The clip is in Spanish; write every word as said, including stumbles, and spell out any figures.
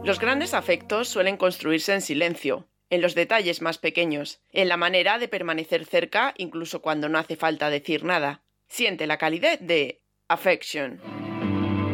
Los grandes afectos suelen construirse en silencio, en los detalles más pequeños, en la manera de permanecer cerca incluso cuando no hace falta decir nada. Siente la calidez de affection.